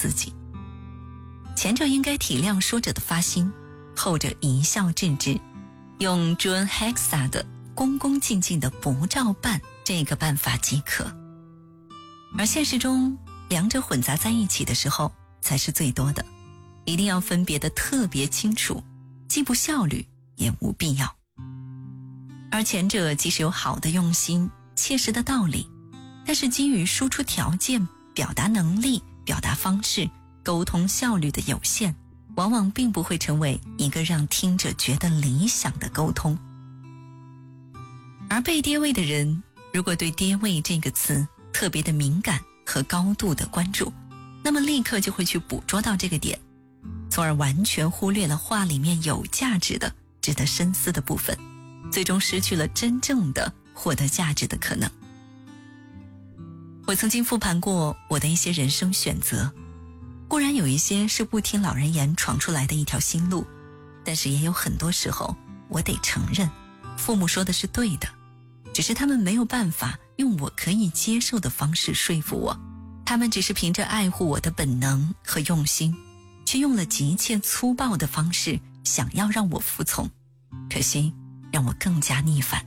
自己。前者应该体谅说者的发心，后者一笑置之，用 John Hexa 的恭恭敬敬的不照办这个办法即可。而现实中两者混杂在一起的时候才是最多的，一定要分别的特别清楚，既不效率也无必要。而前者即使有好的用心、切实的道理，但是基于输出条件、表达能力、表达方式、沟通效率的有限，往往并不会成为一个让听者觉得理想的沟通。而被跌位的人，如果对跌位这个词特别的敏感和高度的关注，那么立刻就会去捕捉到这个点，从而完全忽略了话里面有价值的、值得深思的部分，最终失去了真正的获得价值的可能。我曾经复盘过我的一些人生选择，固然有一些是不听老人言闯出来的一条新路，但是也有很多时候我得承认，父母说的是对的，只是他们没有办法用我可以接受的方式说服我，他们只是凭着爱护我的本能和用心，却用了急切粗暴的方式想要让我服从，可惜让我更加逆反。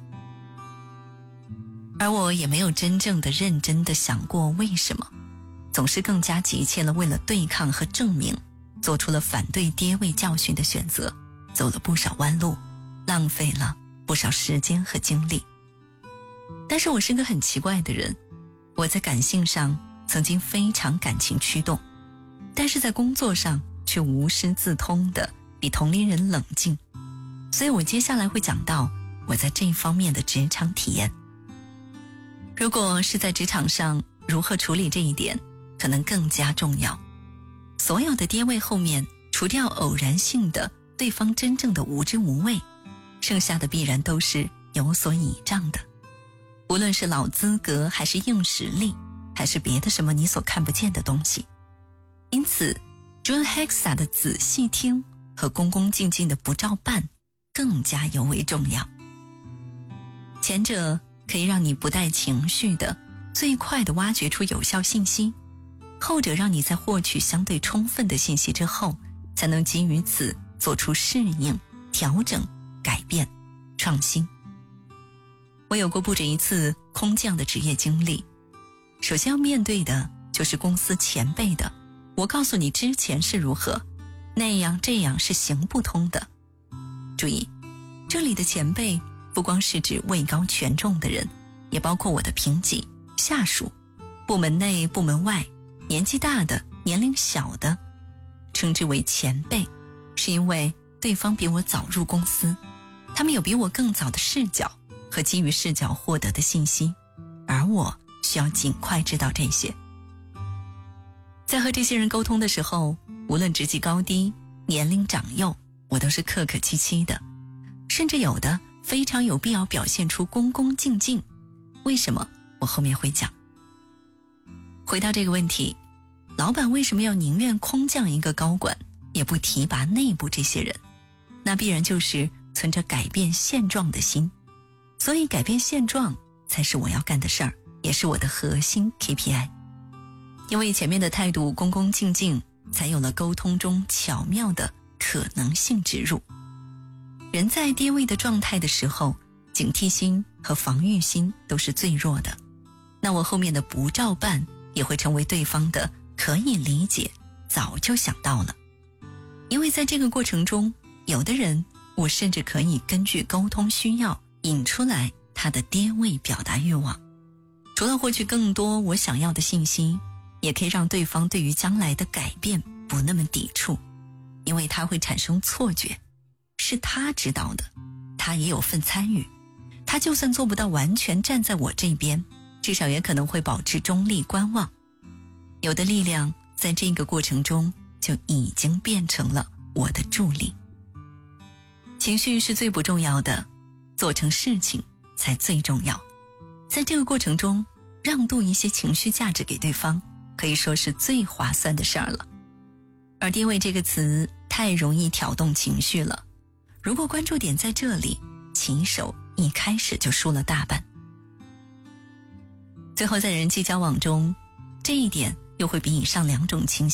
而我也没有真正的认真的想过为什么，总是更加急切了为了对抗和证明，做出了反对跌位教训的选择，走了不少弯路，浪费了不少时间和精力。但是我是个很奇怪的人，我在感性上曾经非常感情驱动，但是在工作上却无师自通的比同龄人冷静，所以我接下来会讲到我在这方面的职场体验。如果是在职场上，如何处理这一点可能更加重要。所有的跌位后面，除掉偶然性的对方真正的无知无畏，剩下的必然都是有所倚仗的，无论是老资格还是硬实力，还是别的什么你所看不见的东西。因此 John Hexa 的仔细听和恭恭敬敬的不照办更加尤为重要。前者可以让你不带情绪的最快的挖掘出有效信息，后者让你在获取相对充分的信息之后，才能基于此做出适应、调整、改变、创新。我有过不止一次空降的职业经历，首先要面对的就是公司前辈的我告诉你之前是如何，那样这样是行不通的。注意，这里的前辈不光是指位高权重的人，也包括我的平级、下属、部门内部门外，年纪大的、年龄小的。称之为前辈，是因为对方比我早入公司，他们有比我更早的视角和基于视角获得的信息，而我需要尽快知道这些。在和这些人沟通的时候，无论职级高低、年龄长幼，我都是客客气气的，甚至有的非常有必要表现出恭恭敬敬。为什么？我后面会讲。回到这个问题，老板为什么要宁愿空降一个高管，也不提拔内部这些人？那必然就是存着改变现状的心。所以改变现状才是我要干的事儿，也是我的核心 KPI。 因为前面的态度恭恭敬敬，才有了沟通中巧妙的可能性植入。人在跌位的状态的时候，警惕心和防御心都是最弱的，那我后面的不照办也会成为对方的可以理解，早就想到了。因为在这个过程中，有的人我甚至可以根据沟通需要引出来他的跌位表达欲望，除了获取更多我想要的信息，也可以让对方对于将来的改变不那么抵触，因为他会产生错觉，是他知道的，他也有份参与，他就算做不到完全站在我这边，至少也可能会保持中立观望。有的力量在这个过程中就已经变成了我的助力。情绪是最不重要的，做成事情才最重要。在这个过程中，让渡一些情绪价值给对方，可以说是最划算的事儿了。而跌位这个词太容易挑动情绪了，如果关注点在这里，棋手一开始就输了大半。最后在人际交往中，这一点又会比以上两种情绪